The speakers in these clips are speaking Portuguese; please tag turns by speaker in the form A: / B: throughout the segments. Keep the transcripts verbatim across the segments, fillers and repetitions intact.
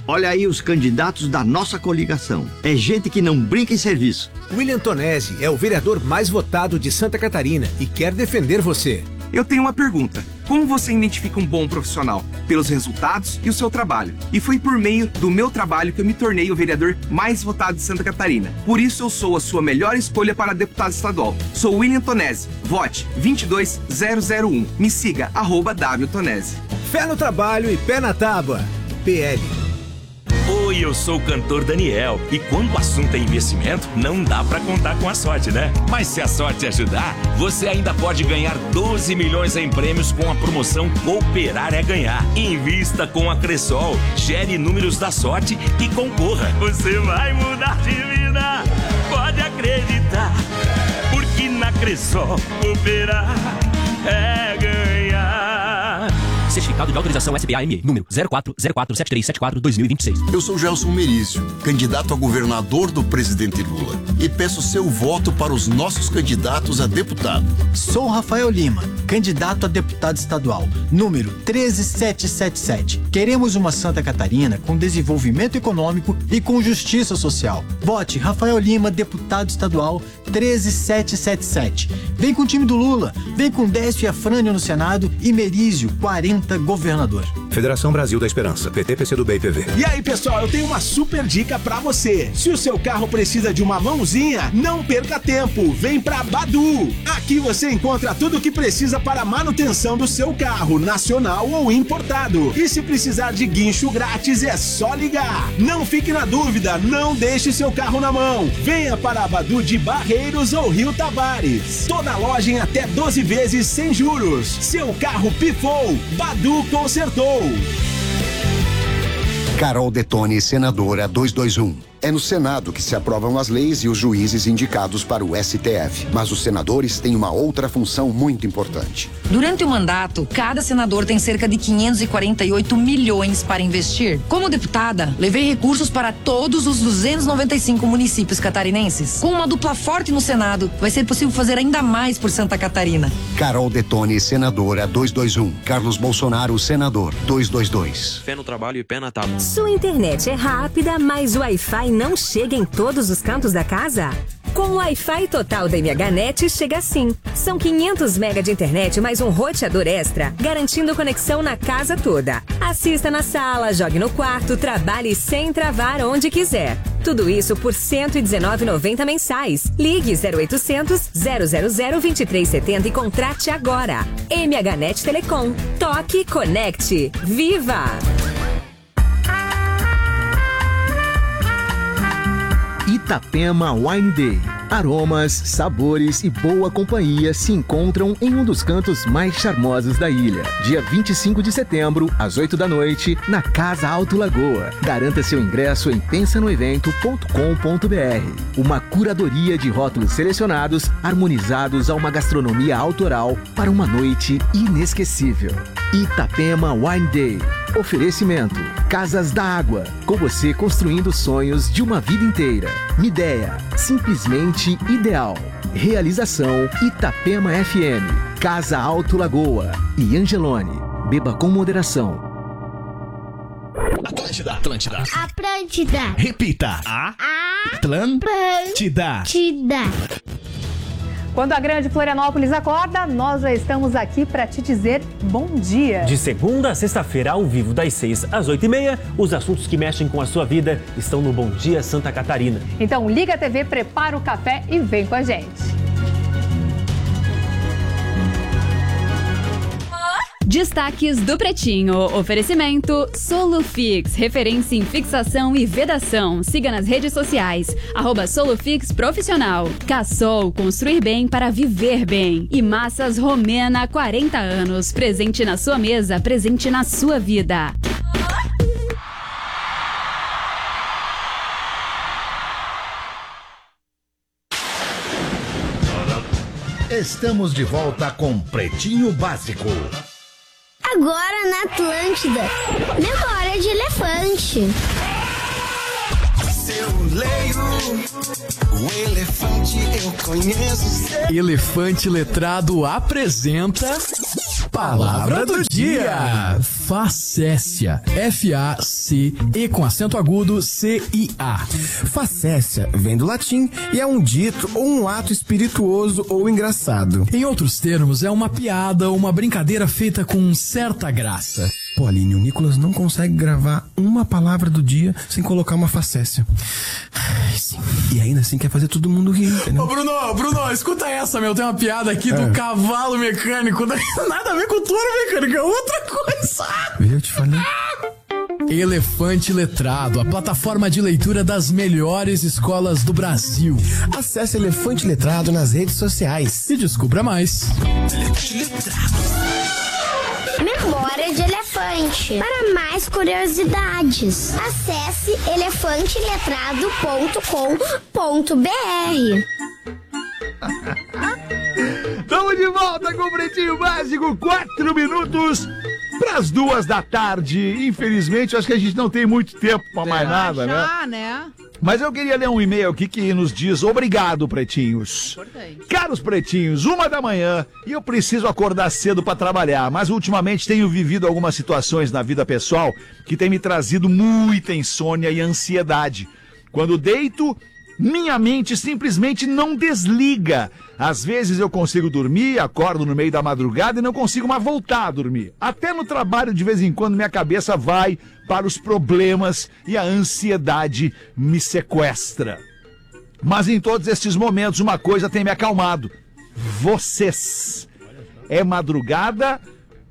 A: Olha aí os candidatos da nossa coligação. É gente que não brinca em serviço.
B: William Tonesi é o vereador mais votado de Santa Catarina e quer defender você.
C: Eu tenho uma pergunta. Como você identifica um bom profissional? Pelos resultados e o seu trabalho. E foi por meio do meu trabalho que eu me tornei o vereador mais votado de Santa Catarina. Por isso eu sou a sua melhor escolha para deputado estadual. Sou William Tonesi. Vote vinte e dois zero zero um. Me siga, arroba W Tonesi.
B: Fé no trabalho e pé na tábua. P L.
D: Oi, eu sou o cantor Daniel. E quando o assunto é investimento, não dá pra contar com a sorte, né? Mas se a sorte ajudar, você ainda pode ganhar doze milhões em prêmios com a promoção Cooperar é Ganhar. Invista com a Cressol, gere números da sorte e concorra. Você vai mudar de vida, pode acreditar. Porque na Cressol, cooperar é ganhar.
E: Certificado de autorização S B A M E, número zero quatro zero quatro sete três sete quatro dois mil e vinte e seis.
F: Eu sou Gelson Merício, candidato a governador do presidente Lula, e peço seu voto para os nossos candidatos a deputado.
G: Sou Rafael Lima, candidato a deputado estadual, número treze sete sete sete. Queremos uma Santa Catarina com desenvolvimento econômico e com justiça social. Vote Rafael Lima, deputado estadual, treze sete sete sete. Vem com o time do Lula, vem com Décio e Afrânio no Senado e Merício, quarenta, governador.
B: Federação Brasil da Esperança, P T, P C do B e P V.
H: E aí, pessoal, eu tenho uma super dica pra você. Se o seu carro precisa de uma mãozinha, não perca tempo. Vem pra Badu. Aqui você encontra tudo o que precisa para a manutenção do seu carro, nacional ou importado. E se precisar de guincho grátis, é só ligar. Não fique na dúvida, não deixe seu carro na mão. Venha para a Badu de Barreiros ou Rio Tavares. Toda loja em até doze vezes sem juros. Seu carro pifou, Badu consertou.
I: Carol Detone, senadora duzentos e vinte e um. É no Senado que se aprovam as leis e os juízes indicados para o S T F. Mas os senadores têm uma outra função muito importante.
J: Durante o mandato, cada senador tem cerca de quinhentos e quarenta e oito milhões para investir. Como deputada, levei recursos para todos os duzentos e noventa e cinco municípios catarinenses. Com uma dupla forte no Senado, vai ser possível fazer ainda mais por Santa Catarina.
I: Carol Detone, senadora duzentos e vinte e um. Carlos Bolsonaro, senador duzentos e vinte e dois.
E: Fé no trabalho e pé na tábua.
K: Sua internet é rápida, mas o Wi-Fi não chega em todos os cantos da casa? Com o Wi-Fi total da M H Net chega assim. São quinhentos megas de internet mais um roteador extra, garantindo conexão na casa toda. Assista na sala, jogue no quarto, trabalhe sem travar onde quiser. Tudo isso por cento e dezenove reais e noventa centavos mensais. Ligue zero oitocentos, zero zero zero, vinte e três setenta e contrate agora. M H Net Telecom. Toque, conecte. Viva!
L: Itapema Wine Day. Aromas, sabores e boa companhia se encontram em um dos cantos mais charmosos da ilha. Dia vinte e cinco de setembro, às oito da noite, na Casa Alto Lagoa. Garanta seu ingresso em pensa no evento ponto com ponto b r. Uma curadoria de rótulos selecionados, harmonizados a uma gastronomia autoral para uma noite inesquecível. Itapema Wine Day. Oferecimento: Casas da Água. Com você construindo sonhos de uma vida inteira. Mideia. Simplesmente ideal. Realização: Itapema F M. Casa Alto Lagoa. E Angelone. Beba com moderação.
M: Atlântida. Atlântida.
N: Atlântida.
M: Repita.
N: A.
M: Atlântida.
N: Atlântida.
O: Quando a grande Florianópolis acorda, nós já estamos aqui para te dizer bom dia.
P: De segunda a sexta-feira, ao vivo, das seis às oito e meia, os assuntos que mexem com a sua vida estão no Bom Dia Santa Catarina.
O: Então liga a T V, prepara o café e vem com a gente.
Q: Destaques do Pretinho. Oferecimento Solufix, referência em fixação e vedação. Siga nas redes sociais, arroba Solufix Profissional. Cassol, construir bem para viver bem. E Massas Romena, quarenta anos. Presente na sua mesa, presente na sua vida.
M: Estamos de volta com Pretinho Básico.
N: Agora na Atlântida, memória de elefante.
M: Seu leio, o elefante eu conheço.
R: Elefante Letrado apresenta Palavra do dia. Facécia. F A C E com acento agudo C I A.
S: Facécia vem do latim e é um dito ou um ato espirituoso ou engraçado.
R: Em outros termos, é uma piada ou uma brincadeira feita com certa graça.
S: Pô, Aline, o Nicolas não consegue gravar uma palavra do dia sem colocar uma facécia. Sim. E ainda assim quer fazer todo mundo rir, entendeu?
R: Ô, Bruno, Bruno, escuta essa, meu. Tem uma piada aqui é. do cavalo mecânico. Nada a ver com touro mecânico, é outra coisa.
S: Eu te falei.
R: Elefante Letrado, a plataforma de leitura das melhores escolas do Brasil.
S: Acesse Elefante Letrado nas redes sociais
R: e descubra mais.
S: Elefante Letrado.
N: Memória de elefante. Para mais curiosidades, acesse elefante letrado ponto com ponto b r.
T: Estamos de volta com o Pretinho Básico, quatro minutos para as duas da tarde. Infelizmente, acho que a gente não tem muito tempo para mais nada, né?
U: Já, né?
T: Mas eu queria ler um e-mail aqui que nos diz: obrigado, pretinhos. Importante. Caros pretinhos, uma da manhã e eu preciso acordar cedo para trabalhar, mas ultimamente tenho vivido algumas situações na vida pessoal que têm me trazido muita insônia e ansiedade. Quando deito, minha mente simplesmente não desliga. Às vezes eu consigo dormir, acordo no meio da madrugada e não consigo mais voltar a dormir. Até no trabalho, de vez em quando, minha cabeça vai para os problemas e a ansiedade me sequestra. Mas em todos estes momentos, uma coisa tem me acalmado. Vocês. É madrugada...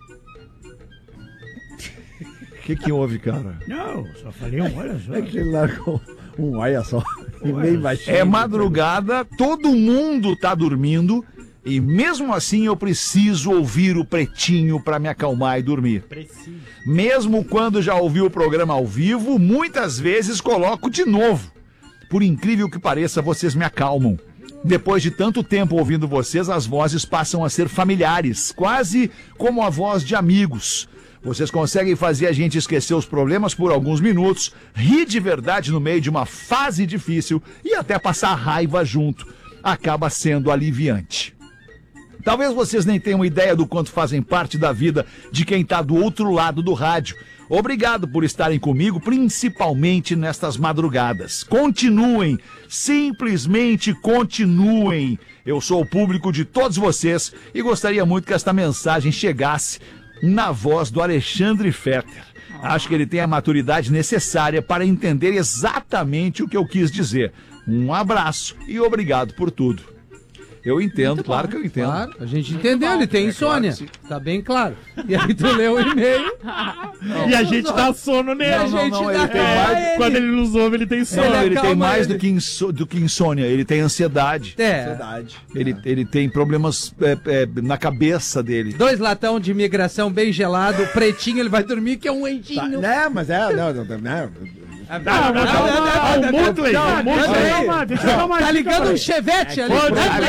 T: O que que houve, cara?
V: Não, só falei um olha só.
T: É que ele largou um olha só. E meio baixinho. É madrugada, todo mundo tá dormindo e mesmo assim eu preciso ouvir o Pretinho para me acalmar e dormir. Preciso. Mesmo quando já ouvi o programa ao vivo, muitas vezes coloco de novo. Por incrível que pareça, vocês me acalmam. Depois de tanto tempo ouvindo vocês, as vozes passam a ser familiares, quase como a voz de amigos. Vocês conseguem fazer a gente esquecer os problemas por alguns minutos, rir de verdade no meio de uma fase difícil e até passar raiva junto. Acaba sendo aliviante. Talvez vocês nem tenham ideia do quanto fazem parte da vida de quem está do outro lado do rádio. Obrigado por estarem comigo, principalmente nestas madrugadas. Continuem, simplesmente continuem. Eu sou o público de todos vocês e gostaria muito que esta mensagem chegasse na voz do Alexandre Fetter. Acho que ele tem a maturidade necessária para entender exatamente o que eu quis dizer. Um abraço e obrigado por tudo. Eu entendo, claro que eu entendo.
W: Claro, a gente entendeu, ele tem insônia. É claro, tá bem claro. E aí tu leu o e-mail.
V: E a gente dá sono nele.
W: Não, não,
V: a gente
W: não,
V: dá...
W: ele tem mais...
V: é, quando ele nos ouve, ele tem sono.
T: Não, ele tem mais do que, inso... do que insônia, ele tem ansiedade.
W: É.
T: Ansiedade. Ele, ele tem problemas é, é, na cabeça dele.
W: Dois latão de imigração bem gelado, o Pretinho, ele vai dormir que é um anjinho.
T: Tá, né, mas é... Não, não, não, não.
V: Não, não, não, não, o Mutley, o Mutley.
W: Tá ligando um chevette ali.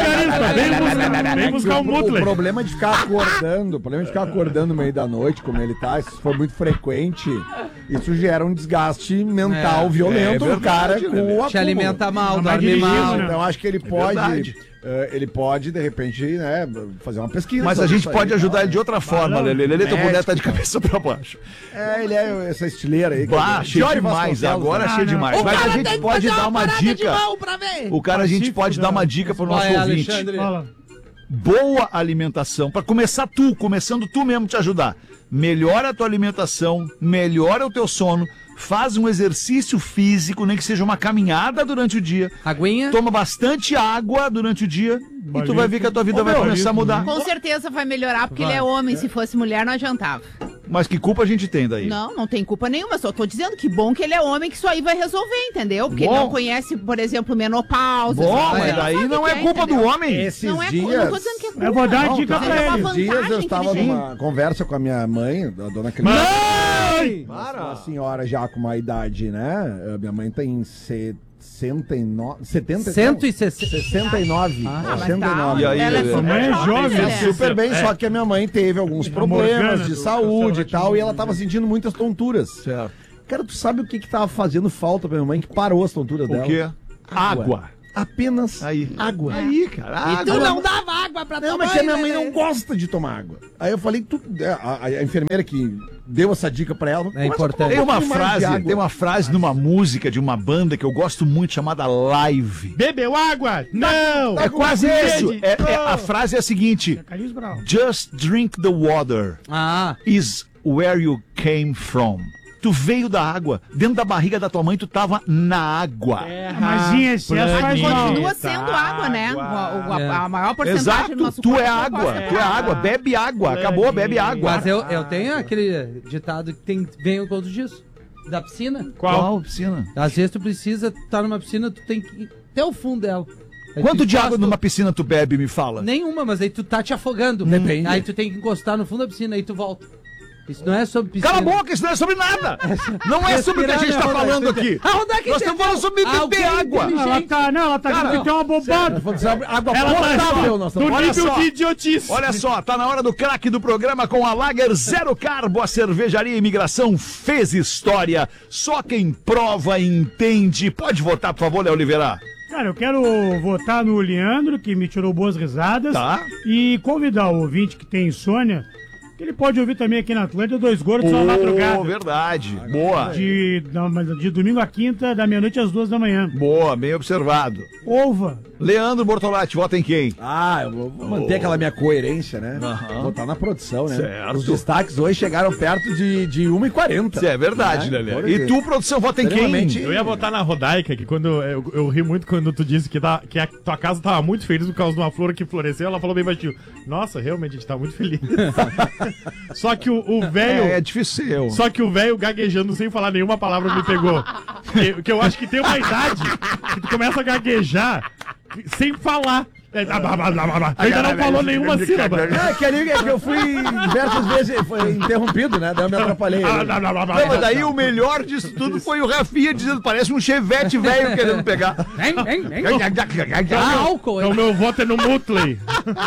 V: Vem buscar o Mutley.
X: O problema de ficar acordando, o problema de ficar acordando no meio da noite, como ele tá, se for muito frequente, isso gera um desgaste mental
W: É,
X: violento
W: é
X: do cara
W: verdade,
X: com
W: né?
X: o acúmulo.
W: Te alimenta mal,
X: Não,
W: dorme
X: mas
W: mal.
X: dirigindo, Então acho que ele
T: É
X: pode...
T: verdade.
X: Uh, ele pode, de repente, né, fazer uma pesquisa.
T: Mas a
X: sobre
T: gente
X: isso
T: pode
X: aí,
T: ajudar
X: tá?
T: ele de outra forma, Lelê. Lelê, teu
X: Médico,
T: boneco tá de cabeça pra baixo.
X: É, ele é essa estileira aí.
T: Bah, cheio demais, agora
X: né?
T: cheio demais.
X: O
T: Mas a
X: cara
T: gente
X: tem que
T: pode
X: fazer
T: dar
X: uma
T: uma
X: parada
T: dica.
X: de mão pra ver.
T: O cara, a gente pode dar uma dica pro nosso
W: Vai,
T: ouvinte.
W: Alexandre. Fala.
T: Boa alimentação, pra começar tu, começando tu mesmo te ajudar. Melhora a tua alimentação, melhora o teu sono, faz um exercício físico, nem que seja uma caminhada durante o dia.
W: Aguinha.
T: Toma bastante água durante o dia e tu vai ver que a tua vida vai começar a mudar.
U: Com certeza vai melhorar, porque
T: Vai.
U: ele é homem. Se fosse mulher, não adiantava.
T: Mas que culpa a gente tem daí?
U: Não, não tem culpa nenhuma. Só tô dizendo que bom que ele é homem, que isso aí vai resolver, entendeu? Porque
T: Bom.
U: ele não conhece, por exemplo, menopausa.
T: Bom,
U: essas
T: mas
U: coisas.
T: daí
U: Sabe
T: não
U: o que
T: é culpa do
U: entendeu?
T: homem.
X: Esses
U: Não é,
X: dias...
U: não tô dizendo que é culpa.
V: Eu vou dar a
X: Não,
V: dica
X: tá.
U: Mas
V: pra
U: é
V: ele.
U: uma
X: Esses dias eu
U: vantagem
X: estava
U: que ele tem.
X: numa conversa com a minha mãe, a dona Cris.
V: Mãe!
X: Para! Uma senhora já com uma idade, né? A minha mãe tem sessenta e nove... setenta,
W: cento e sessenta.
X: sessenta e nove.
U: Ah, mas
X: sessenta e nove.
U: tá.
T: E aí,
U: Ela é
T: Lelê?
U: super
V: Mãe é jovem,
X: Tá
V: né?
X: super bem,
V: É.
X: só que a minha mãe teve alguns
V: A
X: problemas
V: Morgana
X: de
V: do
X: saúde e
V: Castelo
X: tal, e ela
V: Rá-Tim.
X: tava sentindo muitas tonturas.
T: Certo.
X: Cara, tu sabe o que que tava fazendo falta pra minha mãe que parou as tonturas
T: O
X: dela?
T: quê? Água.
X: apenas
T: Aí.
X: água.
T: Aí, cara.
W: E
T: Água.
W: tu não dava água pra
X: Não,
W: tua
X: mas que a minha
W: mãe,
X: mãe
W: né?
X: não gosta de tomar água. Aí eu falei, tu, a, a- a enfermeira que deu essa dica pra ela.
W: É importante.
T: Tem uma
X: pouquinho mais de
T: frase,
X: água.
T: tem uma frase numa música de uma banda que eu gosto muito chamada Live.
V: Bebeu água? Não!
T: É quase isso. É, é- a
V: Não.
T: frase é a seguinte:
V: Carlinhos Brau.
T: Just drink the water.
W: Ah.
T: Is where you came from. Tu veio da água. Dentro da barriga da tua mãe, tu tava na água.
V: Mas em excesso faz mal.
U: Continua sendo água, né? O- o- a, a maior porcentagem
T: Exato,
U: do nosso
T: tu
U: corpo
T: é água. Tu é água. Bebe água. Acabou, bebe água.
W: Mas eu, eu tenho aquele ditado que tem, vem ao conto disso. Da piscina.
T: Qual piscina?
W: Às vezes tu precisa estar numa piscina, tu tem que ir até o fundo dela. Aí
T: Quanto
W: tu
T: de água
W: encosta-
T: numa piscina tu bebe, me fala?
W: Nenhuma, mas aí tu tá te afogando.
X: Depende.
W: Aí tu tem que encostar no fundo da piscina, aí tu volta. Isso não é sobre piscina.
T: Cala a boca, isso não é sobre nada! Não é sobre o que a gente tá
W: Respirar,
T: falando
W: né,
T: aqui.
W: Ah, onde é que
T: Nós estamos falando sobre beber
W: Alguém
T: água.
W: inteligente.
V: Ela tá, não, ela tá
T: Cara,
V: dizendo que é uma bobada.
X: Água
V: Ela tá
X: potável,
V: só
X: nós
V: do
X: estamos
T: Olha
V: nível
T: só.
V: de idiotice.
T: Olha só, tá na hora do craque do programa com a Lager Zero Carbo. A cervejaria Imigração fez história. Só quem prova entende. Pode votar, por favor, Léo Oliveira.
V: Cara, eu quero votar no Leandro, que me tirou boas risadas.
T: Tá.
V: E convidar o ouvinte que tem insônia, que ele pode ouvir também aqui na Atlântida, Dois Gordos só na madrugada.
T: Verdade. Boa.
V: De, não, mas de domingo a quinta, da meia-noite às duas da manhã.
T: Boa, bem observado.
V: Ova.
T: Leandro Bortolatti, vota em quem?
X: Ah, eu vou vou manter aquela minha coerência, né?
T: Aham.
X: Botar na produção, né?
T: Certo.
X: Os destaques hoje chegaram perto de, de uma e quarenta.
T: Isso é verdade,
X: né?
T: Lelê. E tu, produção, vota em quem?
X: Extremamente-
A: Eu ia votar na Rodaica, que quando eu, eu ri muito quando tu disse que, tá, que a tua casa tava muito feliz por causa de uma flor que floresceu. Ela falou bem baixinho: nossa, realmente a gente tá muito feliz. Só que o o velho.
T: É, é difícil ser eu.
A: Só que o velho gaguejando sem falar nenhuma palavra me pegou. Que, que eu acho que tem uma idade que tu começa a gaguejar sem falar. É, blá, blá, blá, blá, blá. Ainda não falou nenhuma sílaba.
X: É, que ali é que eu fui diversas vezes foi interrompido, né? Daí eu me atrapalhei.
A: Ah, blá, blá, blá, blá,
T: Não, mas
A: blá.
T: daí o melhor disso tudo foi o Rafinha dizendo: parece um chevette velho querendo pegar.
W: Vem, vem, vem. Ah, álcool.
A: Então, meu voto é no Mutley.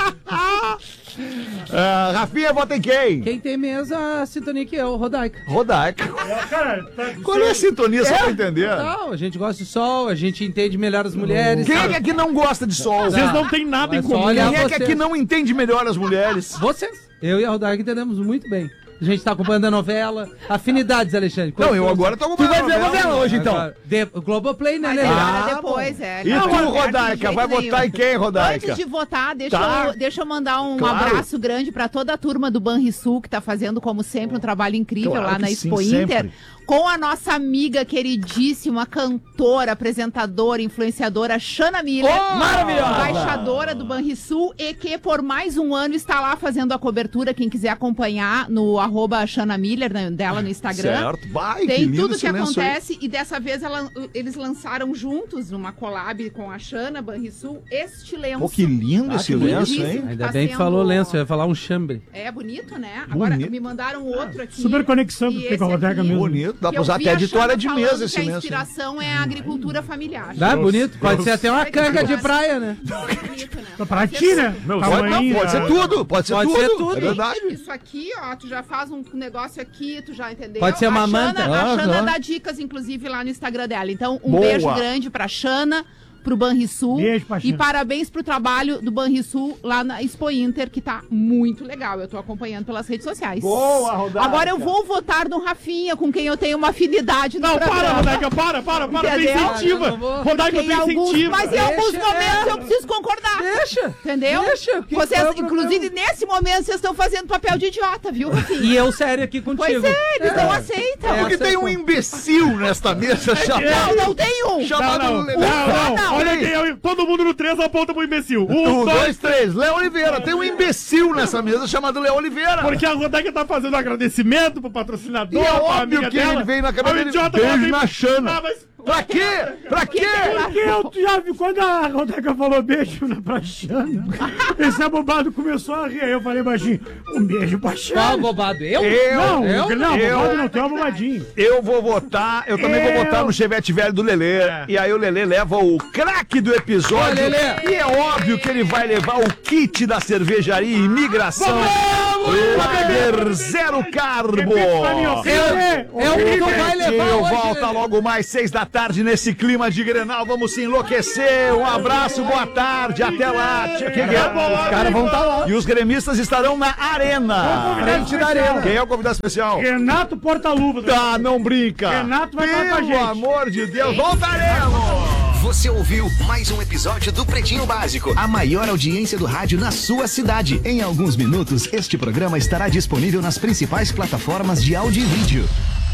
T: Ah, Rafinha, vota em quem?
W: Quem tem mesma sintonia que eu, Rodaica.
T: Rodaica.
V: Cara, tá,
T: Qual é a sintonia, só pra entender?
W: Não, a gente gosta de sol, a gente entende melhor as mulheres.
T: Quem é que não gosta de sol?
A: Vocês não têm nada em
W: Mas
A: comum.
W: olha
T: Quem é que
W: vocês.
T: aqui não entende melhor as mulheres?
W: Vocês. Eu e a Rodaica entendemos muito bem. A gente tá acompanhando a novela. Afinidades, Alexandre.
T: Não, eu agora tô
X: Tu
T: acompanhando
X: vai ver a novela hoje, então.
W: Agora, de, Globoplay, né,
U: Mas
W: Lelê?
U: agora depois, é.
T: E
U: Não,
T: tu,
U: não,
T: Rodaica,
U: de jeito
T: vai
U: nenhum.
T: votar em quem, Rodaica?
U: Antes de votar, deixa,
T: Tá.
U: eu, deixa eu mandar um
T: Claro.
U: abraço grande pra toda a turma do Banrisul, que tá fazendo, como sempre, um trabalho incrível
T: Claro
U: lá na
T: que sim,
U: Expo Inter.
T: sempre.
U: Com a nossa amiga queridíssima, cantora, apresentadora, influenciadora, Shana Miller.
X: Oh, maravilhosa!
U: Embaixadora do Banrisul e que por mais um ano está lá fazendo a cobertura. Quem quiser acompanhar no arroba Shana Miller, né, dela no Instagram.
T: Certo. Vai, que
U: Tem
T: lindo
U: tudo que
T: silêncio aí.
U: acontece e dessa vez ela- eles lançaram juntos numa collab com a Shana Banrisul este lenço.
T: Pô, que lindo
X: Ah,
T: esse
X: que
T: lenço,
U: lindíssimo.
T: hein?
W: Ainda
U: Tá
W: bem que
U: sendo-
W: falou lenço, eu ia falar um chambre.
U: É bonito, né? Agora
T: Bonito.
U: me mandaram outro aqui.
V: Super conexão
U: E
V: que tem com a
U: esse
V: Rodaica
U: aqui,
V: mesmo.
T: Bonito, dá
U: que
T: pra
U: eu
T: usar
U: vi
T: até
U: a
T: de toalha
U: Shana
T: de
U: falando
T: mesa esse
U: que a
T: lenço.
U: inspiração é a agricultura familiar.
W: Ah, bonito. Pode ser até uma
U: Deus.
W: canga de praia, né?
U: Bonito, né?
V: Pra ti, né?
T: Pode, não, pode ser tudo, pode ser
W: Pode
T: tudo.
W: ser tudo.
T: É verdade.
U: Isso aqui, ó, tu já faz um negócio aqui, tu já entendeu?
W: Pode ser uma
U: a
W: manta.
U: Shana,
T: Ah,
U: a Shana
T: claro.
U: dá dicas, inclusive, lá no Instagram dela. Então, um
T: Boa.
U: beijo grande pra Shana, pro Banrisul.
V: Beijo pra
U: E
V: Shana.
U: parabéns pro trabalho do Banrisul lá na Expo Inter, que tá muito legal. Eu tô acompanhando pelas redes sociais.
X: Boa, Rodaica.
U: Agora eu vou votar no Rafinha, com quem eu tenho uma afinidade no
A: Não,
U: programa.
A: para, Rodaica, para, para, para, tu
U: Entendeu?
A: incentiva.
W: Eu não vou.
A: Rodaica,
U: Porque
A: tu
U: em alguns,
A: incentiva.
U: mas em alguns
W: Deixa,
U: momentos
W: é.
U: eu preciso concordar.
W: Deixa.
U: Entendeu?
W: Deixa, que
U: Vocês,
W: qual é o
U: inclusive, nesse momento, vocês estão fazendo papel de idiota, viu, Rafinha?
W: E eu sério aqui contigo.
U: Pois é, eles não aceitam.
T: Porque
W: Essa
T: tem
W: é
T: um
W: com-
T: imbecil nesta mesa chamado...
U: Não, não tem um.
A: Não,
T: chamado
A: não,
T: Lelê.
A: não, não.
U: não.
A: Olha quem é o- todo mundo no três aponta pro imbecil. Um,
T: Um,
A: dois,
T: dois, três. Léo Oliveira. Tem um imbecil nessa mesa chamado Léo Oliveira.
A: Porque a Rodaica tá fazendo agradecimento pro patrocinador,
T: E é
A: pra
T: óbvio
A: amiga
T: que
A: dela.
T: ele veio na cabeça
A: Aí o
T: dele,
A: idiota
T: beijo
A: fala,
T: na Shana.
A: Ah, mas...
T: Pra quê? Pra quê?
V: Porque eu tu já vi, quando a Rodaica falou beijo na pra Xana, esse abobado começou a rir. Aí eu falei baixinho, um beijo pra
W: Qual
V: Xana.
W: bobado? Eu?
T: Eu,
V: Não,
W: Eu?
V: não,
T: Eu?
V: abobado não, tem um abobadinho.
T: Eu vou votar, eu também vou
V: Eu.
T: votar no Chevette velho do Lelê.
A: É.
T: E aí o Lelê leva o craque do episódio.
W: Ô, Lelê.
T: E é óbvio que ele vai levar o kit da cervejaria Imigração. Lager Zero Carbo.
W: É, é o que tu vai levar
T: Eu
W: hoje,
T: volta
W: né?
T: logo mais seis da tarde nesse clima de Grenal. Vamos se enlouquecer. Um abraço, boa tarde. Até lá. Que que é?
X: Os caras vão estar lá.
T: E os gremistas estarão na arena.
X: Frente da arena.
T: Quem é o convidado especial?
V: Renato Portaluvas.
T: Tá, não brinca.
V: Renato vai falar com a gente.
T: Pelo amor de Deus, voltaremos.
B: Você ouviu mais um episódio do Pretinho Básico, a maior audiência do rádio na sua cidade. Em alguns minutos, este programa estará disponível nas principais plataformas de áudio e vídeo.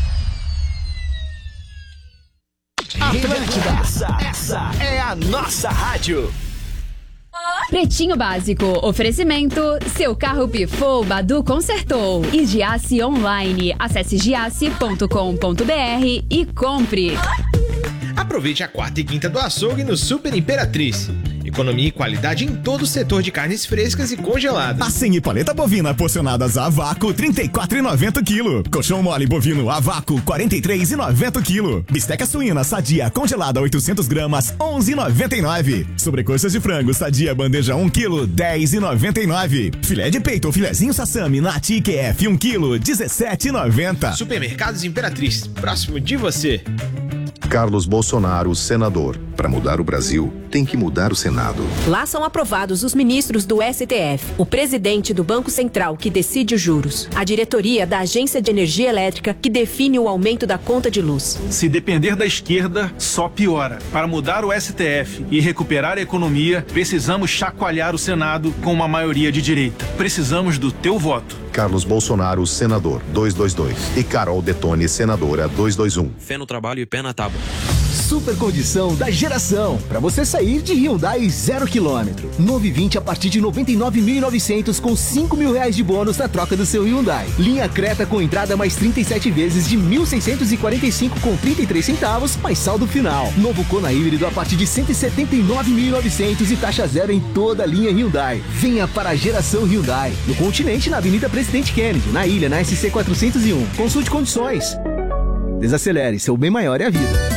B: Atlântida, essa, essa é a nossa rádio.
Q: Pretinho Básico, oferecimento, seu carro pifou, Badu consertou. E Giasse Online, acesse giasse ponto com ponto br e compre.
C: Aproveite a quarta e quinta do açougue no Super Imperatriz. Economia e qualidade em todo o setor de carnes frescas e congeladas.
D: Assim e paleta bovina porcionadas a vácuo, trinta e quatro reais e noventa centavos quilo. Colchão mole bovino a vácuo, quarenta e três reais e noventa centavos quilo. Bisteca suína sadia congelada oitocentos gramas, onze reais e noventa e nove centavos. Sobrecoxas de frango sadia bandeja um quilo, dez reais e noventa e nove centavos. Filé de peito ou filezinho sassami Nati Q F um quilo, dezessete reais e noventa centavos.
C: Supermercados Imperatriz, próximo de você.
F: Carlos Bolsonaro, senador. Para mudar o Brasil, tem que mudar o Senado.
G: Lá são aprovados os ministros do S T F, o presidente do Banco Central, que decide os juros, a diretoria da Agência de Energia Elétrica, que define o aumento da conta de luz.
Y: Se depender da esquerda, só piora. Para mudar o S T F e recuperar a economia, precisamos chacoalhar o Senado com uma maioria de direita. Precisamos do teu voto.
F: Carlos Bolsonaro, senador, duzentos e vinte e dois. E Carol Detone, senadora, duzentos e vinte e um.
E: Fé no trabalho e pé na tábua.
L: Super condição da geração, para você sair de Hyundai zero quilômetro. Novo i vinte a partir de noventa e nove mil e novecentos com cinco mil reais de bônus na troca do seu Hyundai. Linha Creta com entrada mais trinta e sete vezes de mil seiscentos e quarenta e cinco com trinta e três centavos, mais saldo final. Novo Kona híbrido a partir de cento e setenta e nove mil e novecentos e taxa zero em toda a linha Hyundai. Venha para a geração Hyundai. No continente, na Avenida Presidente Kennedy, na ilha, na S C quatrocentos e um. Consulte condições. Desacelere, seu bem maior é a vida.